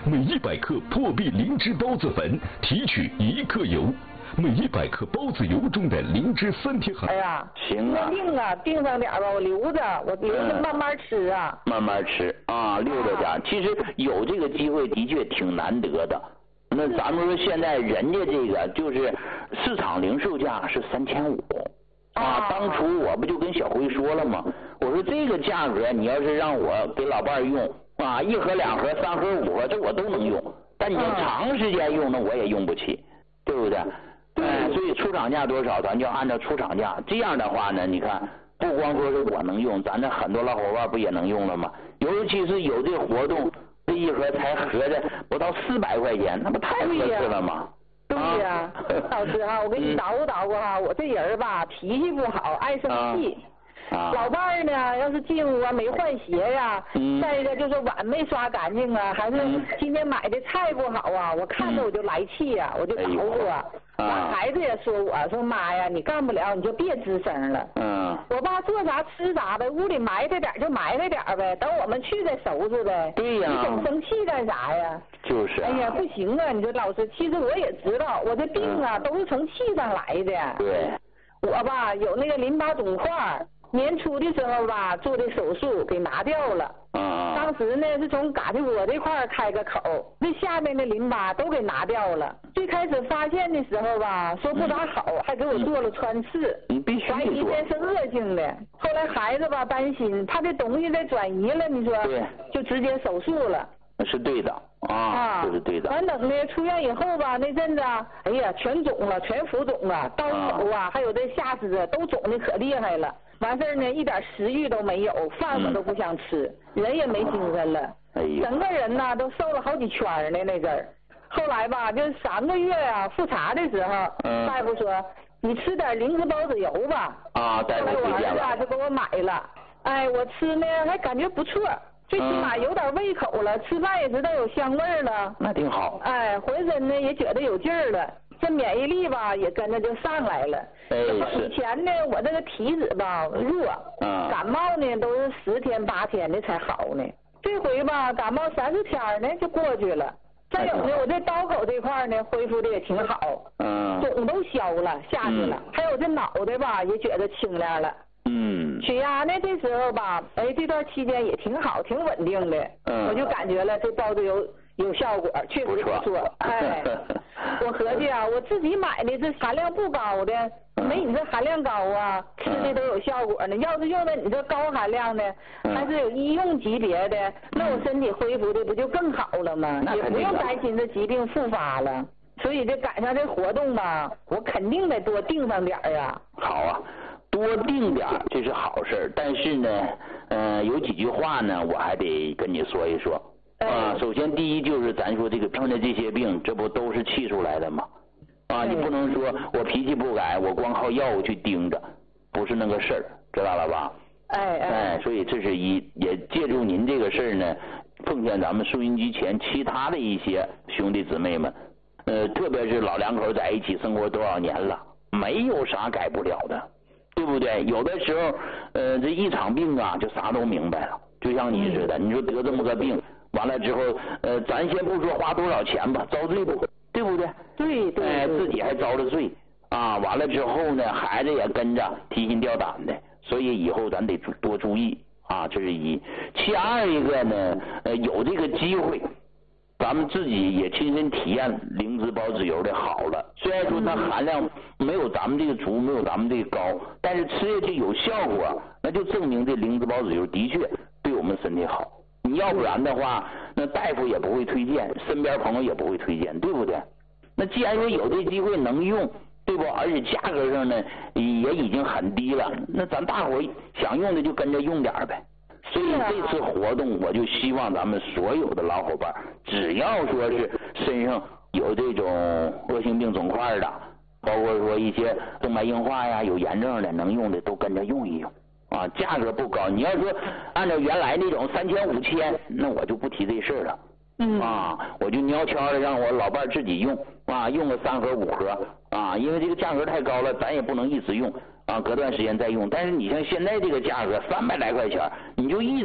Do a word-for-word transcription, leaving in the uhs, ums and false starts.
每一百克破壁灵芝孢子粉提取一克油，每一百克孢子油中的灵芝三铁含。 哎呀， 行啊， 定啊，定上点吧，我留着，我留着慢慢吃啊。 嗯、慢慢吃啊，溜着点。其实有这个机会的确挺难得的。那咱们说现在人家这个就是市场零售价是三千五。啊，当初我不就跟小辉说了吗？我说这个价格，你要是让我给老伴儿用啊，一盒、两盒、三盒、五盒，这我都能用。但你要长时间用，那我也用不起，对不对？哎，所以出厂价多少，咱就按照出厂价。这样的话呢，你看，不光说是我能用，咱这很多老伙伴不也能用了吗？尤其是有这活动，这一盒才合着不到四百块钱，那不太合适了吗？ 对呀、啊，老师哈、啊，我给你捣鼓捣鼓哈，我这人吧脾气不好，爱生气。啊、老伴儿呢，要是进屋啊没换鞋呀、嗯，再一个就是碗没刷干净啊，还是今天买的菜不好啊，我看着我就来气呀、啊嗯，我就捣鼓啊。完、哎、孩子也说我说妈呀，你干不了你就别吱声了。嗯。我爸做啥吃啥呗，屋里埋汰点就埋汰点呗，等我们去再收拾呗。 对呀、啊。 你总生气干啥呀？ 就是、啊。 哎呀，不行啊！你说老师，其实我也知道，我这病啊、嗯、都是从气上来的。 对。 我吧有那个淋巴肿块。年初的时候吧，做的手术给拿掉了。嗯。当时呢是从嘎肢窝这块开个口，那下面的淋巴都给拿掉了。最开始发现的时候吧，说不咋好，嗯、还给我做了穿刺。 你必须怀疑这是恶性的。后来孩子吧担心，他的东西再转移了，你说？对。就直接手术了。 是对的啊，啊这是对的。 完等呢，出院以后吧，那阵子，哎呀，全肿了，全浮肿了，刀口啊，啊还有这下肢都肿的可厉害了。完事儿呢，一点食欲都没有，饭我都不想吃，嗯、人也没精神了，哎、整个人呐都瘦了好几圈呢那阵儿。后来吧，就三个月啊复查的时候，嗯、大夫说你吃点灵芝孢子油吧。 啊，大夫推荐了。 后来我儿子就给我买了，哎，我吃呢还感觉不错，最起码有点胃口了，嗯、吃饭也知道有香味了。 那挺好。 哎，浑身呢也觉得有劲儿了。这免疫力吧也跟着就上来了。 哎， 以前呢，我这个体质吧弱，嗯、感冒呢都是十天八天的才好呢。这回吧感冒三四天呢就过去了。再有呢，我这刀口这块呢恢复的也挺好，嗯，肿都消了下去了，嗯、还有这脑袋吧也觉得清亮了。嗯，血压呢这时候吧，哎这段期间也挺好，挺稳定的。嗯，我就感觉了这包子有有效果，确实不错。哎，我合计啊，我自己买的这含量不高的，没你这含量高啊，吃的都有效果呢。要是用的你这高含量的，还是有医用级别的，那我身体恢复的不就更好了吗？也不用担心这疾病复发了。所以这赶上这活动吧，我肯定得多订上点儿啊。 好啊。多订点这是好事，但是呢，呃，有几句话呢，我还得跟你说一说。啊，首先第一就是咱说这个病的这些病，这不都是气出来的吗？啊，你不能说我脾气不改，我光靠药物去盯着，不是那个事儿，知道了吧？ 哎哎，所以这是一，也借助您这个事儿呢，奉劝咱们收音机前其他的一些兄弟姊妹们，呃，特别是老两口在一起生活多少年了，没有啥改不了的。对不对？有的时候，呃，这一场病啊，就啥都明白了。就像你似的，你说得这么个病，完了之后，呃，咱先不说花多少钱吧，遭罪不？对不对？ 对对。 哎，自己还遭了罪啊！完了之后呢，孩子也跟着提心吊胆的，所以以后咱得多注意啊，这是一。其二一个呢，呃，有这个机会。咱们自己也亲身体验灵芝孢子油的好了，虽然说它含量没有咱们这个足，没有咱们这个高，但是吃下去有效果，那就证明这灵芝孢子油的确对我们身体好。你要不然的话，那大夫也不会推荐，身边朋友也不会推荐，对不对？那既然说有这机会能用，对不？而且价格上呢也已经很低了，那咱大伙想用的就跟着用点呗。所以这次活动，我就希望咱们所有的老伙伴，只要说是身上有这种恶性病肿块的，包括说一些动脉硬化呀、有炎症的，能用的都跟着用一用啊。价格不高，你要说按照原来那种三千五千，那我就不提这事儿了。嗯啊，我就悄悄的让我老伴自己用啊，用个三盒五盒啊，因为这个价格太高了，咱也不能一直用。啊，隔段时间再用，但是你像现在这个价格三百来块钱，你就一